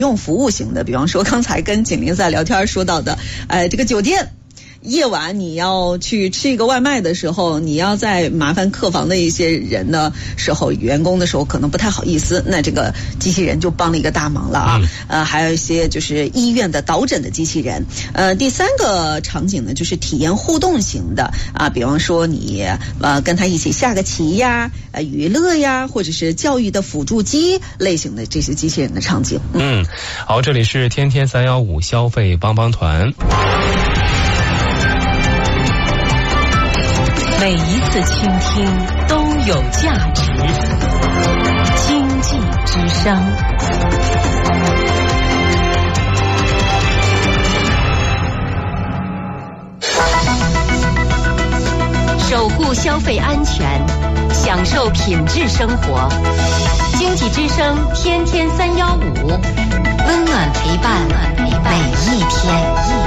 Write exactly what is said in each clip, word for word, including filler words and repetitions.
用服务型的，比方说刚才跟景玲在聊天说到的，呃，这个酒店。夜晚你要去吃一个外卖的时候，你要在麻烦客房的一些人的时候，员工的时候可能不太好意思，那这个机器人就帮了一个大忙了啊。嗯、呃，还有一些就是医院的导诊的机器人。呃，第三个场景呢，就是体验互动型的啊，比方说你呃跟他一起下个棋呀，呃娱乐呀，或者是教育的辅助机类型的这些机器人的场景。 嗯，好，这里是天天三幺五消费帮帮团。 每一次倾听都有价值。经济之声，守护消费安全，享受品质生活。经济之声天天三幺五，温暖陪伴每一天。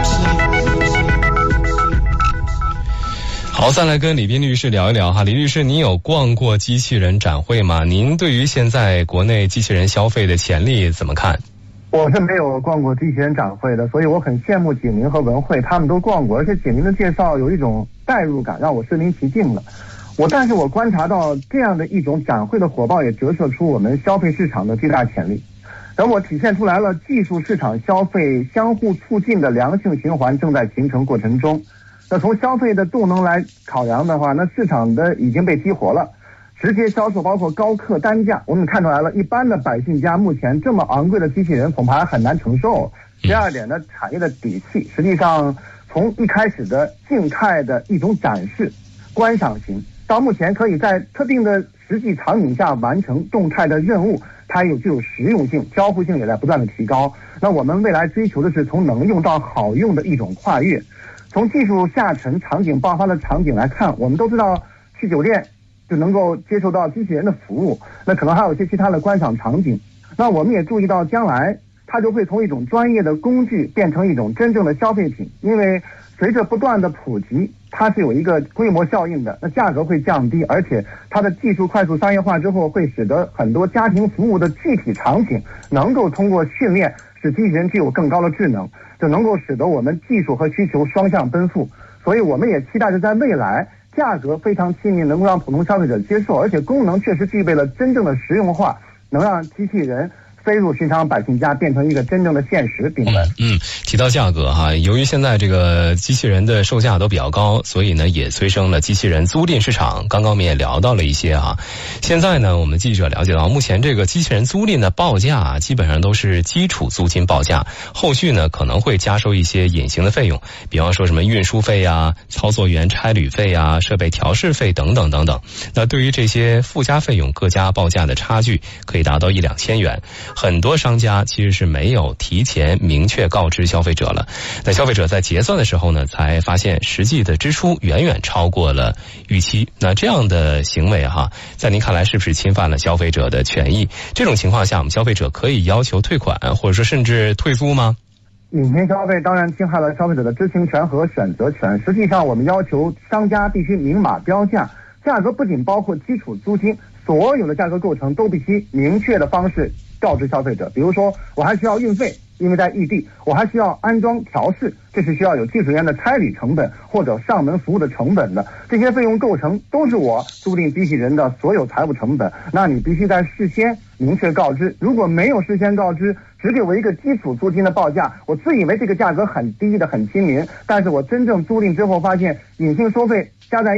好，再来跟李斌律师聊一聊哈。李律师，您有逛过机器人展会吗？您对于现在国内机器人消费的潜力怎么看？ 我是没有逛过机器人展会的，所以我很羡慕景明和文慧，他们都逛过，而且景明的介绍有一种代入感，让我身临其境了。我但是我观察到这样的一种展会的火爆，也折射出我们消费市场的巨大潜力，而我体现出来了技术市场消费相互促进的良性循环正在形成过程中。那从消费的动能来考量的话，那市场的已经被激活了，直接销售包括高客单价，我们看出来了，一般的百姓家目前这么昂贵的机器人恐怕很难承受。第二点呢，产业的底气，实际上从一开始的静态的一种展示观赏型，到目前可以在特定的实际场景下完成动态的任务，它有具有实用性，交互性也在不断的提高。那我们未来追求的是从能用到好用的一种跨越。从技术下沉场景爆发的场景来看，我们都知道去酒店就能够接受到机器人的服务，那可能还有一些其他的观赏场景。那我们也注意到将来它就会从一种专业的工具变成一种真正的消费品，因为随着不断的普及，它是有一个规模效应的，那价格会降低，而且它的技术快速商业化之后，会使得很多家庭服务的具体场景能够通过训练使机器人具有更高的智能，就能够使得我们技术和需求双向奔赴。所以我们也期待着在未来价格非常亲民，能够让普通消费者接受，而且功能确实具备了真正的实用化，能让机器人飞入寻常百姓家，变成一个真正的现实定位。 嗯，提到价格哈，由于现在这个机器人的售价都比较高，所以呢也催生了机器人租赁市场。刚刚我们也聊到了一些哈，现在呢我们记者了解到，目前这个机器人租赁的报价啊，基本上都是基础租金报价，后续呢可能会加收一些隐形的费用，比方说什么运输费呀、操作员差旅费呀、设备调试费等等等等。那对于这些附加费用，各家报价的差距可以达到一两千元。很多商家其实是没有提前明确告知消费者了，那消费者在结算的时候呢，才发现实际的支出远远超过了预期。那这样的行为哈，在您看来是不是侵犯了消费者的权益？这种情况下，我们消费者可以要求退款，或者说甚至退租吗？ 隐形消费当然侵害了消费者的知情权和选择权。实际上，我们要求商家必须明码标价，价格不仅包括基础租金，所有的价格构成都必须明确的方式告知消费者。比如说，我还需要运费，因为在异地，我还需要安装调试，这是需要有技术员的差旅成本或者上门服务的成本的，这些费用构成都是我租赁机器人的所有财务成本。那你必须在事先明确告知，如果没有事先告知，只给我一个基础租金的报价，我自以为这个价格很低的很亲民，但是我真正租赁之后发现隐性收费加在